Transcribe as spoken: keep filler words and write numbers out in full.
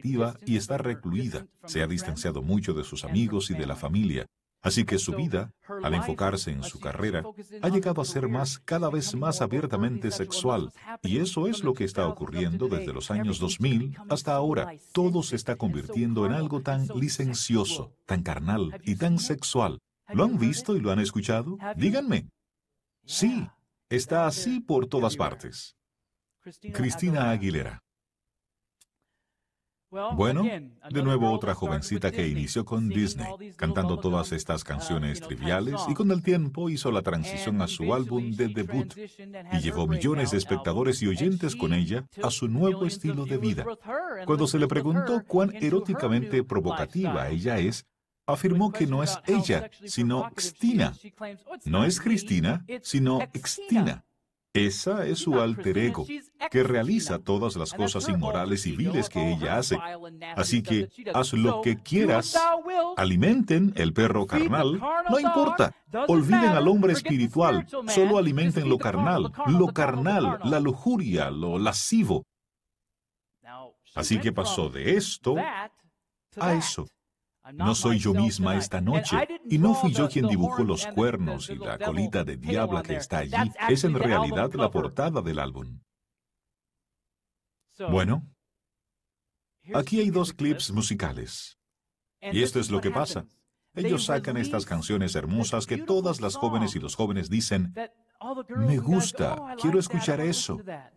negativa y está recluida. Se ha distanciado mucho de sus amigos y de la familia. Así que su vida, al enfocarse en su carrera, ha llegado a ser más, cada vez más abiertamente sexual. Y eso es lo que está ocurriendo desde los años dos mil hasta ahora. Todo se está convirtiendo en algo tan licencioso, tan carnal y tan sexual. ¿Lo han visto y lo han escuchado? Díganme. Sí, está así por todas partes. Cristina Aguilera. Bueno, de nuevo otra jovencita que inició con Disney, cantando todas estas canciones triviales y con el tiempo hizo la transición a su álbum de debut y llevó millones de espectadores y oyentes con ella a su nuevo estilo de vida. Cuando se le preguntó cuán eróticamente provocativa ella es, afirmó que no es ella, sino Xtina. No es Cristina, sino Xtina. Esa es su alter ego, que realiza todas las cosas inmorales y viles que ella hace. Así que haz lo que quieras. Alimenten el perro carnal, no importa. Olviden al hombre espiritual, solo alimenten lo carnal, lo carnal, la lujuria, lo lascivo. Así que pasó de esto a eso. No soy yo misma esta noche, y no fui yo quien dibujó los cuernos y la colita de diabla que está allí. Es en realidad la portada del álbum. Bueno, aquí hay dos clips musicales. Y esto es lo que pasa. Ellos sacan estas canciones hermosas que todas las jóvenes y los jóvenes dicen, me gusta, quiero escuchar eso.